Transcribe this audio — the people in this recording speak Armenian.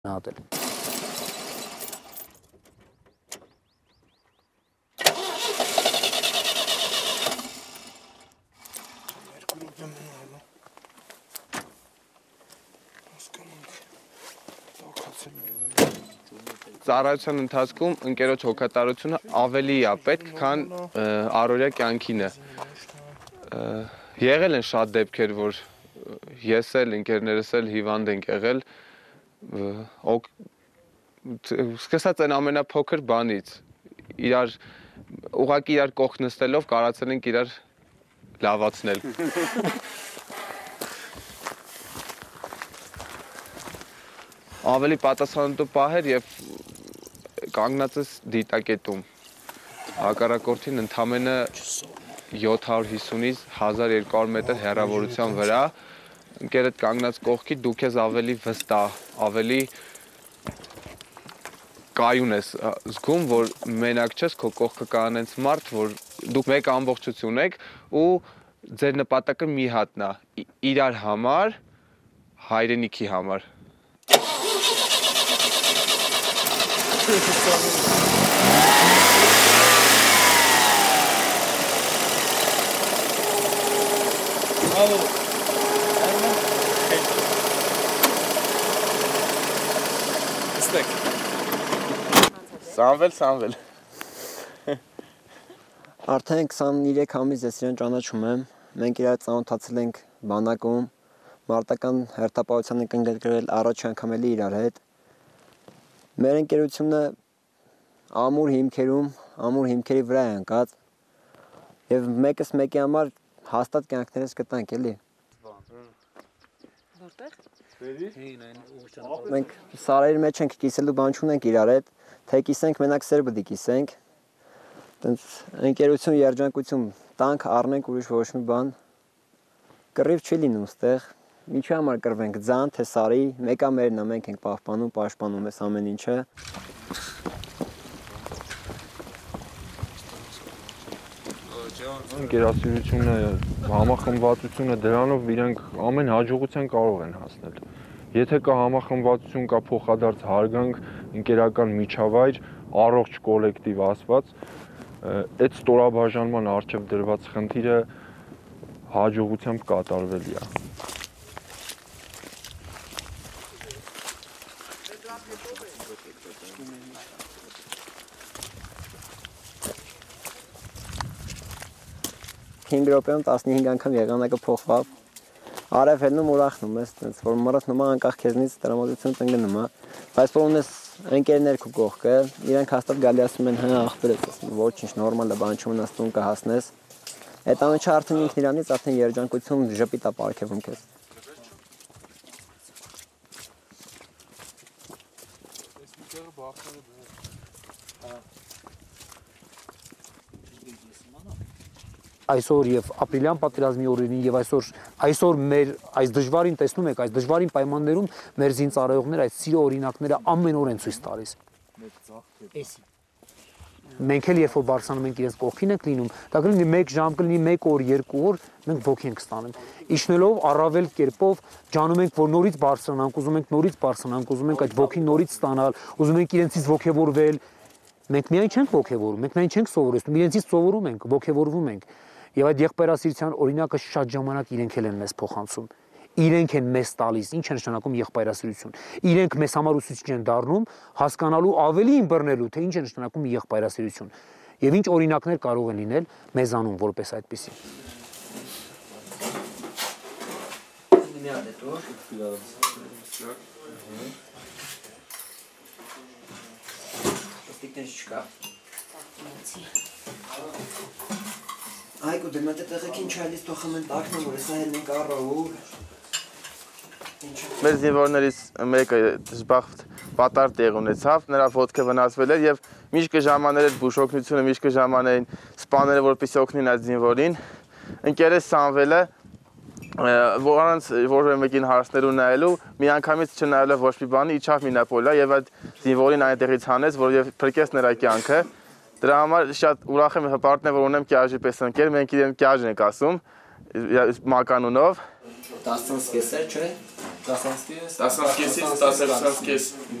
Հատել։ Ծառայության ընթացքում ընկերոջ հոգատարությունը ավելի է պետք, քան առօրյա կյանքին է։ Եղել են շատ դեպքեր, որ ես էլ, ընկերներս էլ հիվանդ ենք եղել, սկսած այն ամենափոքր բանից, ուղղակի իրար կողք նստելով կարողացել ենք իրար լավացնել։ Ավելի պատասխանատու պահեր եւ կանգնած ես դիտակետում։ Հակառակորդին ընդամենը 750-ից 1200 մետր հեռավորության վրա ընկերդ կանգնած կողքի դու քեզ ավելի վստահ, ավելի կայուն ես զգում, որ մենակ չես, քո կողքը կա այնց մարդ, որ դուք մեկ ամբողջություն եք ու ձեր նպատակը մի հատն է՝ իրար համար, հայրենիքի համար։ Սամվել։ Արդեն 23 ամիս ես իրեն ճանաչում եմ, մենք իրար ծանոթացել ենք բանակում, մարտական հերթապահության ենք ընդգրկվել առաջ անգամ էլի իրար հետ։ Մեր ընկերությունը ամուր հիմքերի վրա է ընկած եւ մեկս մեկի համար հաստատ կյանքներս կտանք էլի։ Մենք սարերի մեջ ենք կիսելու բան չունենք իրար հետ, թե կիսենք մենակ սեր պետք է կիսենք։ Տենց ընկերություն, երջանկություն տանք, առնենք ուրիշ ոչ մի բան։ Կռիվ չի լինում ստեղ։ Ինչի համար կռվենք, ձան թե սարի, մեկա մերն է, մենք ենք պահպանում, պաշտպանում ես ամեն ինչը։ Ընկերասիրությունը, համախմբվածությունը դրանով իրենք ամեն հաջողության կարող են հասնել։ Եթե կա համախմբվածություն, կա փոխադարձ հարգանք, ընկերական միջավայր, առողջ կոլեկտիվ ասված, այդ ստորաբաժանման առջև դրված խնդիրը հաջողությամբ կատարվելի է։ Հինգ րոպեում 15 անգամ եղանակը փոխվավ։ Արև հելնում ուրախնում ես, որ մռդ նոմա անկախ քեզնից տրամադրություն տնկնում է, բայց որ ունես ընկերներ քո կողքը, իրանք հաստատ գալի ասում են, հա ախպերս, ոչինչ նորմալ է, բան չունես, տուն կհասնես։ Այդ ամենը արդեն ինքն իրանից արդեն երջանկություն ժպիտ է պարգևում քեզ։ Այսօր եւ ապրիլյան պատերազմի օրերին եւ այսօր մեր այս դժվարին տեսնում եք, այս դժվարին պայմաններում մեր զինծառայողները այս սիրո օրինակները ամեն օր են ցույց տալիս։ Մենք էլ երբ որ բարձրանում ենք իրենց կողքին ենք լինում, դա կլինի 1 ժամ, կլինի 1 օր, 2 օր, մենք ոգի ենք ստանում։ Իջնելով առավել կերպով ջանում ենք, որ նորից բարձրանանք, ուզում ենք նորից բարձրանանք, ուզում ենք այդ ոգին նորից ստանալ, ուզում ենք իրենցից ոգևորվել։ Մենք միայն չենք ոգևորում, մենք միայն չենք սովորեցնում, իրենցից սովորում ենք, ոգևորվում ենք։ Եվ այդ եղբայրասիրության օրինակը շատ ժամանակ իրենք են մեզ փոխանցում։ Իրենք են մեզ տալիս, ինչ է նշանակում եղբայրասիրություն։ Իրենք մեզ համար ուսուցիչ են դառնում, հասկանալու ավելի իմբռնելու, թե ինչ է նշանակում եղբայրասիրություն։ Եվ ինչ օրինակներ կարող են լինել մեզանում որպես այդպիսի։ Այգու դեմա տեղեքին չայլից թողում են տակնը, որ հեսա հելն ենք առավու։ Մեր զինվորներից մեկը դժբախտ պատար տեղ ունեցավ, նրա ոտքը վնասվել էր եւ միշտ կժամաներ այդ բուժօգնությունը, միշտ կժամանեին սպաները, որպեսզի օգնեն այդ զինվորին։ Ընկերս Սամվելը, որոնց որևէ մեկին հարցներու նայելու, միանգամից չնայելով ոչ մի բանի, իջավ մինապոլա եւ այդ զինվորին այնտեղից հանեց, որովհետեւ փրկեց նրա կյանքը։ Դրա համար շատ ուրախ եմ հպարտն եմ, որ ունեմ Կյաժի պես ընկեր, մենք իրեն Կյաժ ենք ասում, մականունով։ 10 սկեսեր, չէ՞։ 10-ից կես, 10-ից կեսից 16-ից կես